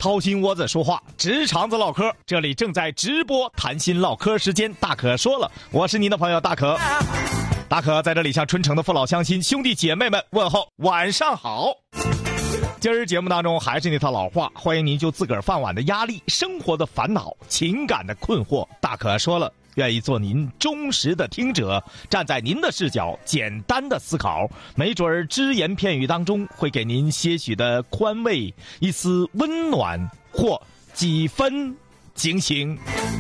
掏心窝子说话，直肠子唠嗑，这里正在直播谈心唠嗑时间。大可说了，我是您的朋友大可。大可在这里向春城的父老乡亲、兄弟姐妹们问候晚上好。今儿节目当中还是那套老话，欢迎您就自个儿饭碗的压力、生活的烦恼、情感的困惑，大可说了，愿意做您忠实的听者，站在您的视角简单的思考，没准儿只言片语当中会给您些许的宽慰，一丝温暖或几分警醒。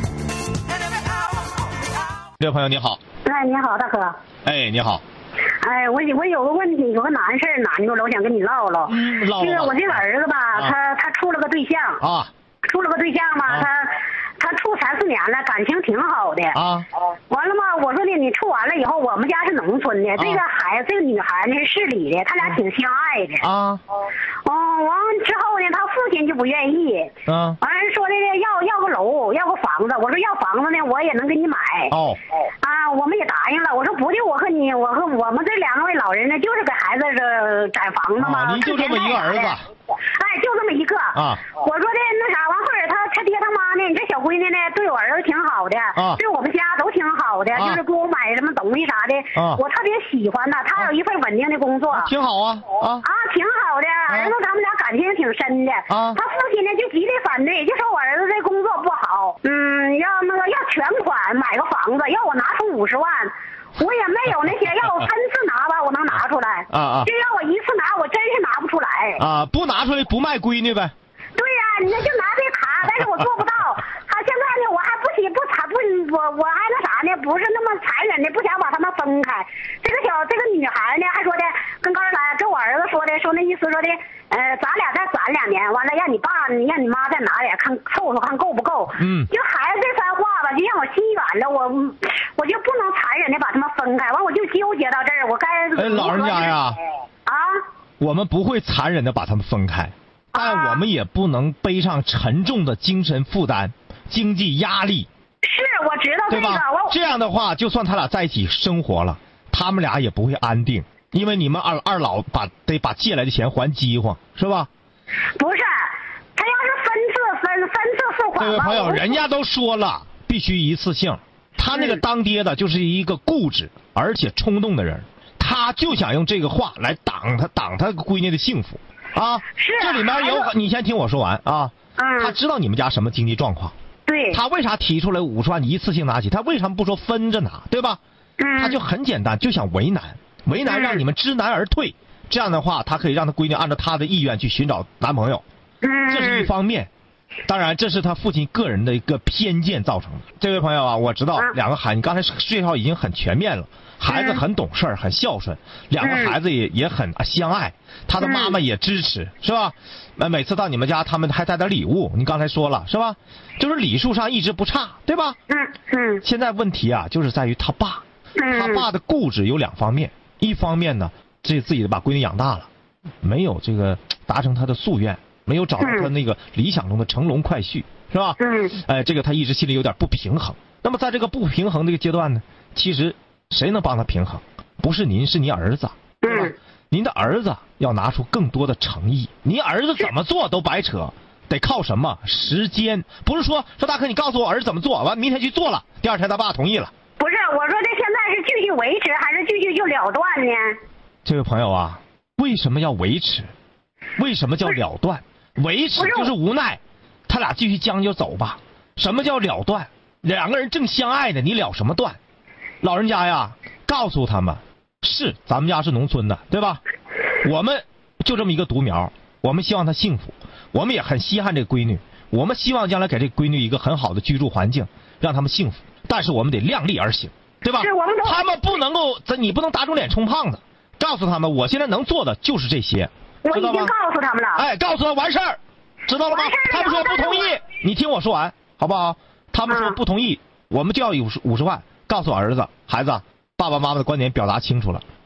这位朋友你好。 哎，你好，大哥。 哎，你好。 哎，我有个问题，有个难事儿难住了，我想跟你唠唠。 唠。 这个我这个儿子吧，他处了个对象啊， 处了个对象嘛，他处3、4年了，感情挺好的啊。 完了嘛，我说你处完了以后，我们家是农村的，这个女孩呢是市里的，他俩挺相爱的啊。完之后呢，他父亲就不愿意，完了说的要个楼，要个房子。我说要房子呢，我也能给你买。我们也答应了。我说不的，我和我们这2位老人呢，就是给孩子攒房子嘛。 您就这么一个儿子？ 哎，就这么一个啊。我说的那啥，完后来他爹他妈呢，你这小闺女呢，对我儿子挺好的，对我们家都挺好的，就是给我买什么东西啥的，我特别喜欢他。他有一份稳定的工作， 挺好啊挺好的。儿子他们俩感情挺深的他父亲呢就极力反对，就说我儿子这工作不好，要全款买个房子，要我拿出50万。我也没有那些，要我分次拿吧，我能拿出来就要我一次拿，我真是拿不出来不拿出来不卖闺女呗。 对呀，你就拿这茬，但是我做不到。他现在呢，我还我还那啥呢，不是那么残忍的，不想把他们分开。这个女孩呢，还说的跟刚才跟我儿子说那意思说的，咱俩再攒2年，完了让你妈再拿点，看凑看够不够。就孩子这番话吧，就让我心软了，我就不能残忍的把他们分开，完我就纠结到这儿，我该老人家呀我们不会残忍的把他们分开，但我们也不能背上沉重的精神负担、经济压力。 是，我知道这个。 对吧？这样的话，就算他俩在一起生活了，他们俩也不会安定，因为你们二老得把借来的钱还饥荒，是吧？ 不是，他要是分次付款。 这位朋友，人家都说了，必须一次性。他那个当爹的就是一个固执而且冲动的人，他就想用这个话来挡他闺女的幸福啊。 是。 这里面有，你先听我说完啊。他知道你们家什么经济状况。 对。他为啥提出来50万一次性拿起？他为什么不说分着拿？对吧？他就很简单，就想为难让你们知难而退。这样的话，他可以让他闺女按照他的意愿去寻找男朋友。这是一方面。当然，这是他父亲个人的一个偏见造成的。这位朋友啊，我知道2个孩子，你刚才介绍已经很全面了。孩子很懂事很孝顺，2个孩子也很相爱，他的妈妈也支持，是吧？每次到你们家，他们还带点礼物，你刚才说了是吧？就是礼数上一直不差，对吧？现在问题啊，就是在于他爸，他爸的固执有2方面，一方面呢，自己把闺女养大了，没有这个达成他的夙愿。没有找到他那个理想中的乘龙快婿，是吧？这个他一直心里有点不平衡。那么在这个不平衡这个阶段呢，其实谁能帮他平衡？不是您，是你儿子，对吧？您的儿子要拿出更多的诚意。您儿子怎么做都白扯，得靠什么？时间。不是说大哥你告诉我儿子怎么做，完明天去做了，第2天他爸同意了。 不是，我说这现在是继续维持还是继续就了断呢？ 这位朋友啊，为什么要维持？为什么叫了断？维持就是无奈，他俩继续将就走吧。什么叫了断？2个人正相爱呢，你了什么断？老人家呀，告诉他们，是咱们家是农村的，对吧？我们就这么一个独苗，我们希望他幸福，我们也很稀罕这个闺女，我们希望将来给这个闺女一个很好的居住环境，让他们幸福。但是我们得量力而行，对吧？他们不能够，你不能打肿脸充胖子。告诉他们，我现在能做的就是这些。 我已经告诉他们了。 告诉他完事儿，知道了吗？他们说不同意，你听我说完好不好？他们说不同意，我们就要有50万。告诉儿子，孩子，爸爸妈妈的观点表达清楚了，